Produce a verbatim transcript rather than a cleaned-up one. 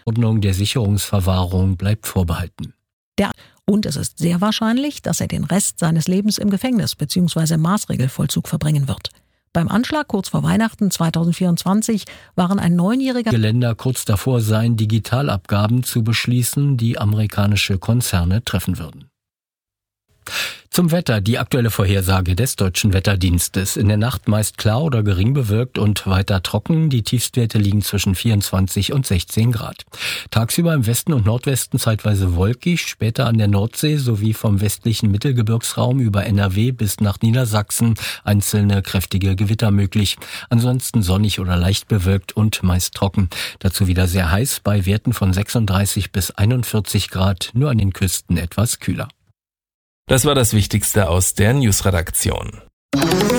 Ordnung der Sicherungsverwahrung bleibt vorbehalten. Der Und es ist sehr wahrscheinlich, dass er den Rest seines Lebens im Gefängnis bzw. Maßregelvollzug verbringen wird. Beim Anschlag kurz vor Weihnachten zweitausendvierundzwanzig waren ein neunjähriger Länder kurz davor seien, Digitalabgaben zu beschließen, die amerikanische Konzerne treffen würden. Zum Wetter, die aktuelle Vorhersage des Deutschen Wetterdienstes. In der Nacht meist klar oder gering bewölkt und weiter trocken. Die Tiefstwerte liegen zwischen vierundzwanzig und sechzehn Grad. Tagsüber im Westen und Nordwesten zeitweise wolkig, später an der Nordsee sowie vom westlichen Mittelgebirgsraum über N R W bis nach Niedersachsen einzelne kräftige Gewitter möglich. Ansonsten sonnig oder leicht bewölkt und meist trocken. Dazu wieder sehr heiß bei Werten von sechsunddreißig bis einundvierzig Grad, nur an den Küsten etwas kühler. Das war das Wichtigste aus der Newsredaktion.